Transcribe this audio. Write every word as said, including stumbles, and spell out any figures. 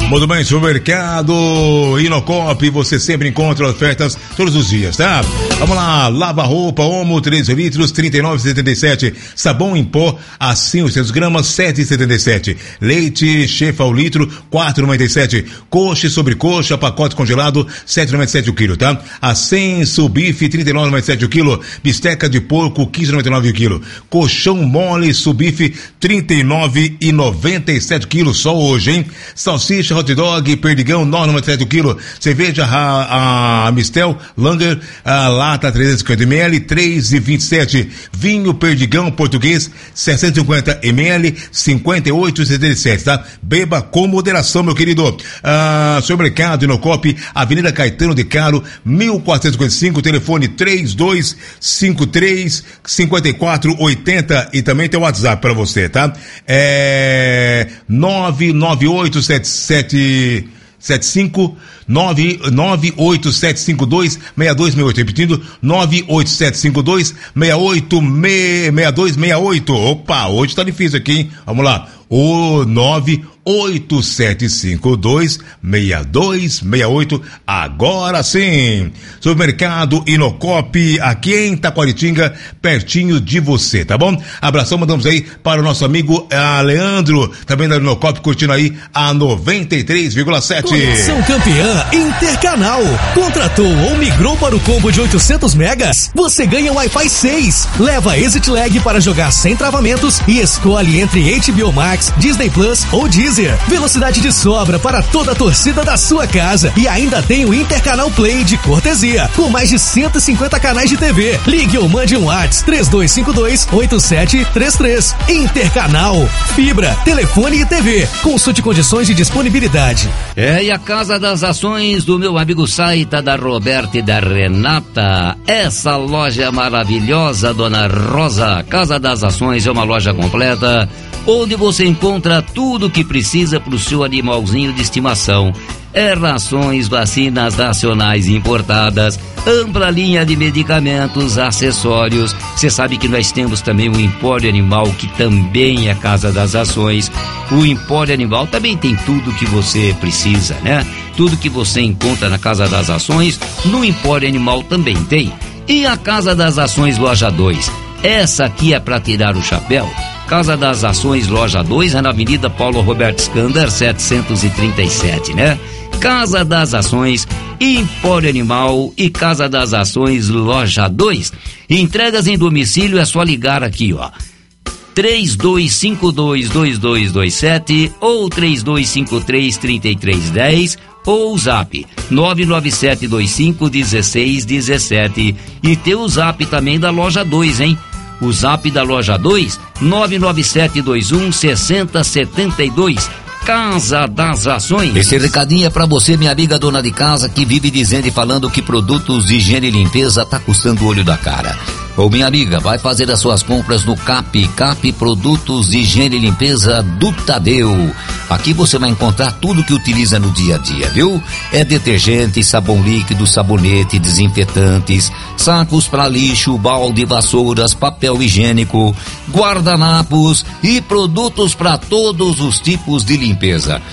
Muito bem, supermercado Inocop, você sempre encontra ofertas todos os dias, tá? Vamos lá, lava-roupa, Omo, treze litros, trinta e nove reais e setenta e sete centavos. Sabão em pó, assim, oitocentos gramas, sete reais e setenta e sete centavos. Leite, Chefa ao litro, quatro reais e noventa e sete centavos. Coxa e sobrecoxa, pacote congelado, sete reais e noventa e sete centavos o quilo, tá? Ascenso, bife, trinta e nove reais e noventa e sete centavos o quilo. Bisteca de porco, quinze reais e noventa e nove centavos o quilo. Colchão mole, subbife, trinta e nove reais e noventa e sete centavos o quilo, só hoje, hein? Salsicha, hot dog, perdigão, nove reais e noventa e sete centavos o quilo. Cerveja, a, a Mistel, Langer, a lata trezentos e cinquenta mililitros, três reais e vinte e sete centavos. Vinho, perdigão, português, seiscentos e cinquenta mililitros, cinquenta e oito reais e setenta e sete centavos, tá? Beba com moderação, meu querido. Ah, supermercado Inocop, Avenida Caetano de Caro, mil quatrocentos e cinquenta e cinco, telefone três dois cinco três, cinco quatro oito zero e também tem o WhatsApp pra você, tá? É nove nove oito sete sete sete cinco nove nove oito sete cinco dois seis dois seis oito, repetindo, nove oito sete cinco dois seis oito seis dois seis oito. Opa, hoje tá difícil aqui, hein? Vamos lá. O nove oito sete cinco dois seis dois seis oito. Agora sim. Supermercado Inocop, aqui em Taquaritinga, pertinho de você, tá bom? Abração, mandamos aí para o nosso amigo uh, Leandro, também da Inocop, curtindo aí a noventa e três vírgula sete. Conexão campeã Intercanal. Contratou ou migrou para o combo de oitocentos megas? Você ganha Wi-Fi seis. Leva Exit Lag para jogar sem travamentos e escolhe entre H B O Max, Disney Plus ou Deezer. Velocidade de sobra para toda a torcida da sua casa. E ainda tem o Intercanal Play de cortesia, com mais de cento e cinquenta canais de T V. Ligue ou mande um WhatsApp três dois cinco dois oito sete três três. Intercanal, fibra, telefone e T V. Consulte condições de disponibilidade. É, e a Casa das Ações do meu amigo Saita, da Roberta e da Renata. Essa loja maravilhosa, Dona Rosa. Casa das Ações é uma loja completa, onde você encontra tudo o que precisa para o seu animalzinho de estimação. É rações, vacinas nacionais e importadas, ampla linha de medicamentos, acessórios. Você sabe que nós temos também o Empório Animal, que também é Casa das Ações. O Empório Animal também tem tudo que você precisa, né? Tudo que você encontra na Casa das Ações, no Empório Animal também tem. E a Casa das Ações Loja dois? Essa aqui é para tirar o chapéu. Casa das Ações Loja dois é na Avenida Paulo Roberto Scander, setecentos e trinta e sete, né? Casa das Ações, Empório Animal e Casa das Ações Loja dois. Entregas em domicílio é só ligar aqui, ó. três dois cinco dois dois dois dois sete ou três dois cinco três três três um zero ou o zap nove nove sete dois cinco um seis um sete. E tem o zap também da Loja dois, hein? O zap da Loja dois, nove nove sete dois um seis zero sete dois. Casa das Ações. Esse recadinho é pra você, minha amiga dona de casa, que vive dizendo e falando que produtos de higiene e limpeza tá custando o olho da cara. Ô minha amiga, vai fazer as suas compras no CAP, CAP Produtos de Higiene e Limpeza do Tadeu. Aqui você vai encontrar tudo que utiliza no dia a dia, viu? É detergente, sabão líquido, sabonete, desinfetantes, sacos para lixo, balde, vassouras, papel higiênico, guardanapos e produtos para todos os tipos de limpeza.